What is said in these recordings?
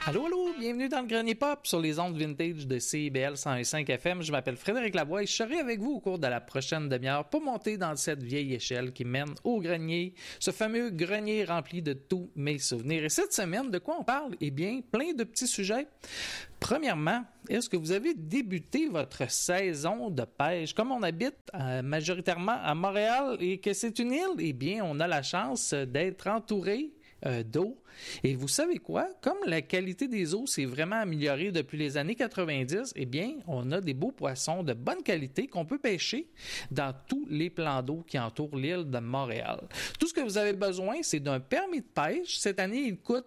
Allô, allô, bienvenue dans le Grenier Pop sur les ondes vintage de CIBL 101.5 FM. Je m'appelle Frédéric Lavoie et je serai avec vous au cours de la prochaine demi-heure pour monter dans cette vieille échelle qui mène au grenier, ce fameux grenier rempli de tous mes souvenirs. Et cette semaine, de quoi on parle? Eh bien, plein de petits sujets. Premièrement, est-ce que vous avez débuté votre saison de pêche? Comme on habite majoritairement à Montréal et que c'est une île, eh bien, on a la chance d'être entouré d'eau. Et vous savez quoi? Comme la qualité des eaux s'est vraiment améliorée depuis les années 90, eh bien, on a des beaux poissons de bonne qualité qu'on peut pêcher dans tous les plans d'eau qui entourent l'île de Montréal. Tout ce que vous avez besoin, c'est d'un permis de pêche. Cette année, il coûte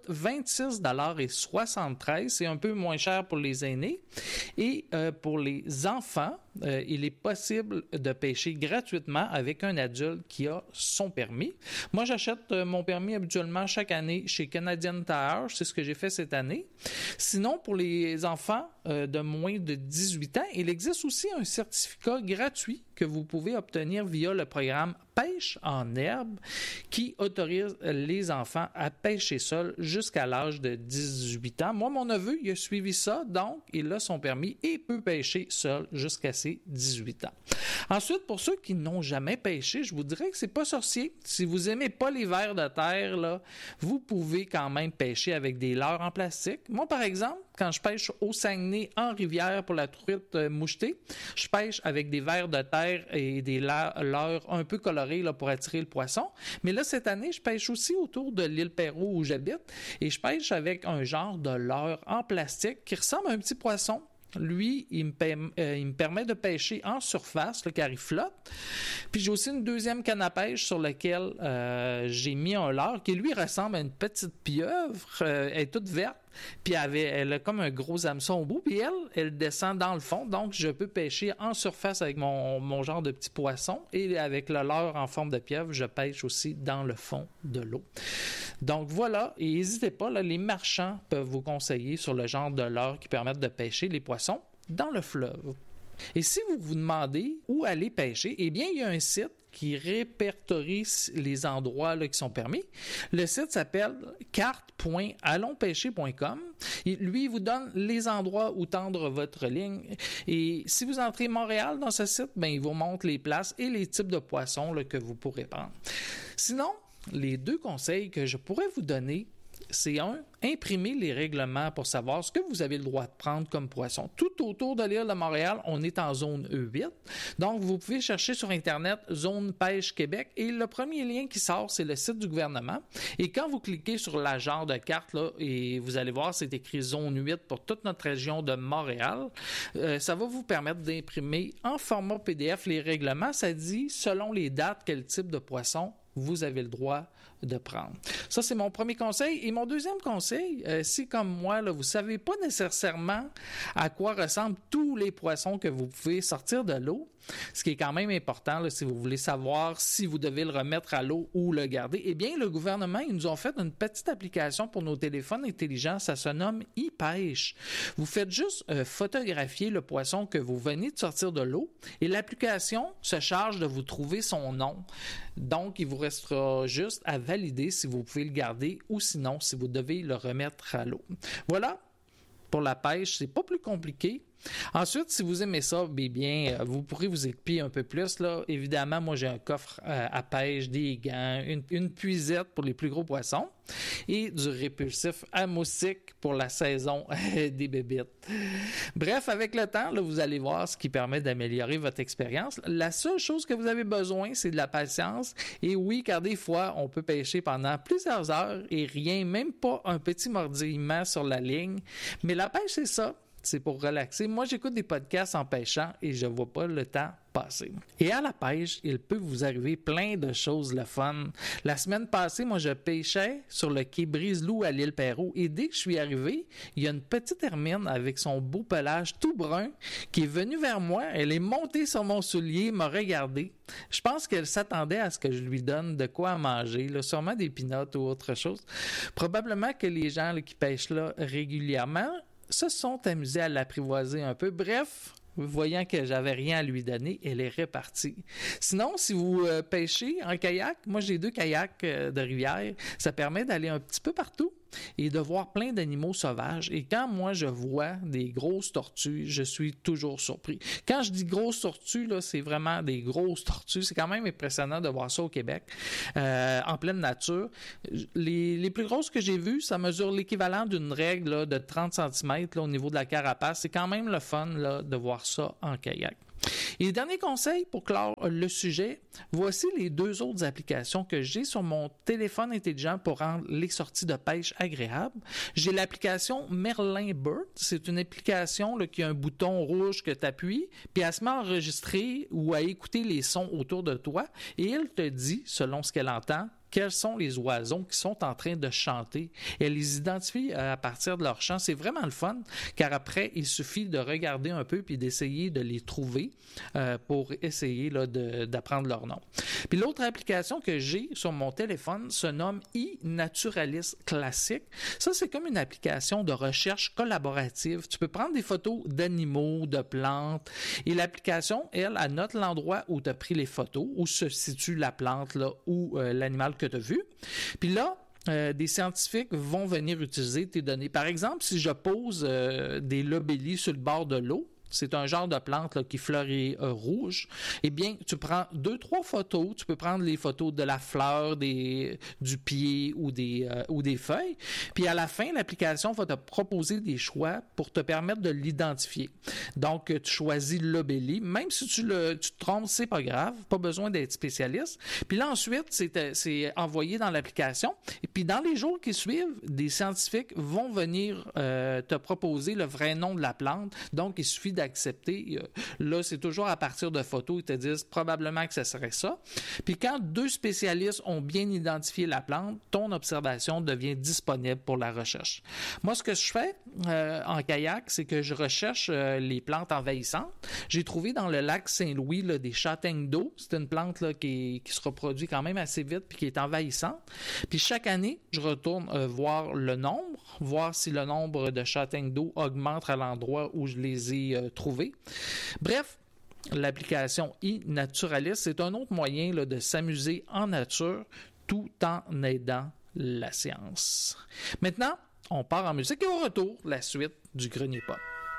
26,73 $. C'est un peu moins cher pour les aînés. Et pour les enfants, il est possible de pêcher gratuitement avec un adulte qui a son permis. Moi, j'achète mon permis habituellement chaque année chez Canadian Tire. C'est ce que j'ai fait cette année. Sinon, pour les enfants de moins de 18 ans, il existe aussi un certificat gratuit que vous pouvez obtenir via le programme Pêche en herbe qui autorise les enfants à pêcher seuls jusqu'à l'âge de 18 ans. Moi, mon neveu, il a suivi ça, donc il a son permis et peut pêcher seul jusqu'à ses 18 ans. Ensuite, pour ceux qui n'ont jamais pêché, je vous dirais que c'est pas sorcier. Si vous aimez pas les vers de terre, là, vous pouvez quand même pêcher avec des leurres en plastique. Moi, par exemple, quand je pêche au Saguenay en rivière pour la truite mouchetée, je pêche avec des vers de terre et des leurres un peu colorées là, pour attirer le poisson. Mais là, cette année, je pêche aussi autour de l'île Perrot où j'habite et je pêche avec un genre de leurre en plastique qui ressemble à un petit poisson. Lui, il me permet de pêcher en surface, là, car il flotte. Puis j'ai aussi une deuxième canne à pêche sur laquelle j'ai mis un leurre qui, lui, ressemble à une petite pieuvre. Elle est toute verte. Puis elle a comme un gros hameçon au bout. Puis elle descend dans le fond. Donc, je peux pêcher en surface avec mon genre de petit poisson. Et avec le leurre en forme de pieuvre, je pêche aussi dans le fond de l'eau. Donc, voilà. Et n'hésitez pas, là, les marchands peuvent vous conseiller sur le genre de leurre qui permettent de pêcher les poissons dans le fleuve. Et si vous vous demandez où aller pêcher, eh bien, il y a un site qui répertorie les endroits là, qui sont permis. Le site s'appelle carte.allonspêcher.com. Lui, il vous donne les endroits où tendre votre ligne. Et si vous entrez Montréal dans ce site, ben, il vous montre les places et les types de poissons là, que vous pourrez prendre. Sinon, les deux conseils que je pourrais vous donner, c'est imprimer les règlements pour savoir ce que vous avez le droit de prendre comme poisson. Tout autour de l'île de Montréal, on est en zone E8. Donc, vous pouvez chercher sur Internet Zone Pêche Québec et le premier lien qui sort, c'est le site du gouvernement. Et quand vous cliquez sur la genre de carte, là, et vous allez voir, c'est écrit Zone 8 pour toute notre région de Montréal, ça va vous permettre d'imprimer en format PDF les règlements. Ça dit, selon les dates, quel type de poisson vous avez le droit de prendre. Ça, c'est mon premier conseil. Et mon deuxième conseil, si comme moi, là, vous ne savez pas nécessairement à quoi ressemblent tous les poissons que vous pouvez sortir de l'eau, ce qui est quand même important là, si vous voulez savoir si vous devez le remettre à l'eau ou le garder, eh bien, le gouvernement, ils nous ont fait une petite application pour nos téléphones intelligents. Ça se nomme ePêche. Vous faites juste photographier le poisson que vous venez de sortir de l'eau et l'application se charge de vous trouver son nom. Donc, il vous restera juste à valider si vous pouvez le garder ou sinon si vous devez le remettre à l'eau. Voilà, pour la pêche, c'est pas plus compliqué. Ensuite, si vous aimez ça, bien, vous pourrez vous équiper un peu plus. Là. Évidemment, moi, j'ai un coffre à pêche, des gants, une puisette pour les plus gros poissons et du répulsif à moustiques pour la saison des bébites. Bref, avec le temps, là, vous allez voir ce qui permet d'améliorer votre expérience. La seule chose que vous avez besoin, c'est de la patience. Et oui, car des fois, on peut pêcher pendant plusieurs heures et rien, même pas un petit mordillement sur la ligne. Mais la pêche, c'est ça. C'est pour relaxer. Moi, j'écoute des podcasts en pêchant et je ne vois pas le temps passer. Et à la pêche, il peut vous arriver plein de choses le fun. La semaine passée, moi, je pêchais sur le quai Brise-Loup à l'île Perrot et dès que je suis arrivé, il y a une petite hermine avec son beau pelage tout brun qui est venue vers moi. Elle est montée sur mon soulier, m'a regardé. Je pense qu'elle s'attendait à ce que je lui donne de quoi manger, là, sûrement des peanuts ou autre chose. Probablement que les gens là, qui pêchent là régulièrement se sont amusés à l'apprivoiser un peu. Bref, voyant que j'avais rien à lui donner, elle est repartie. Sinon, si vous pêchez en kayak, moi j'ai 2 kayaks de rivière, ça permet d'aller un petit peu partout. et de voir plein d'animaux sauvages. Et quand moi je vois des grosses tortues, je suis toujours surpris. Quand je dis grosses tortues, là, c'est vraiment des grosses tortues. C'est quand même impressionnant de voir ça au Québec, en pleine nature. Les plus grosses que j'ai vues, ça mesure l'équivalent d'une règle là, de 30 cm là, au niveau de la carapace. C'est quand même le fun là, de voir ça en kayak. Et dernier conseil pour clore le sujet, voici les 2 autres applications que j'ai sur mon téléphone intelligent pour rendre les sorties de pêche agréables. J'ai l'application Merlin Bird. C'est une application là, qui a un bouton rouge que tu appuies, puis elle se met à enregistrer ou à écouter les sons autour de toi et elle te dit, selon ce qu'elle entend, quels sont les oiseaux qui sont en train de chanter. Elle les identifie à partir de leur chant. C'est vraiment le fun, car après, il suffit de regarder un peu puis d'essayer de les trouver pour essayer là, d'apprendre leur nom. Puis l'autre application que j'ai sur mon téléphone se nomme iNaturalist Classic. Ça, c'est comme une application de recherche collaborative. Tu peux prendre des photos d'animaux, de plantes, et l'application, elle note l'endroit où tu as pris les photos, où se situe la plante là, ou l'animal que tu as vu. Puis là, des scientifiques vont venir utiliser tes données. Par exemple, si je pose des lobélies sur le bord de l'eau, c'est un genre de plante là, qui fleurit rouge, eh bien, tu prends 2-3 photos. Tu peux prendre les photos de la fleur, du pied ou des feuilles. Puis à la fin, l'application va te proposer des choix pour te permettre de l'identifier. Donc, tu choisis le lobélie. Même si tu te trompes, c'est pas grave. Pas besoin d'être spécialiste. Puis là, ensuite, c'est envoyé dans l'application. Et puis, dans les jours qui suivent, des scientifiques vont venir te proposer le vrai nom de la plante. Donc, il suffit d'accepter. Là, c'est toujours à partir de photos. Ils te disent probablement que ce serait ça. Puis quand 2 spécialistes ont bien identifié la plante, ton observation devient disponible pour la recherche. Moi, ce que je fais en kayak, c'est que je recherche les plantes envahissantes. J'ai trouvé dans le lac Saint-Louis là, des châtaignes d'eau. C'est une plante là, qui se reproduit quand même assez vite puis qui est envahissante. Puis chaque année, je retourne voir le nombre, voir si le nombre de châtaignes d'eau augmente à l'endroit où je les ai trouvées. Bref, l'application iNaturalist, c'est un autre moyen là, de s'amuser en nature tout en aidant la science. Maintenant, on part en musique et au retour, la suite du Grenier Pop.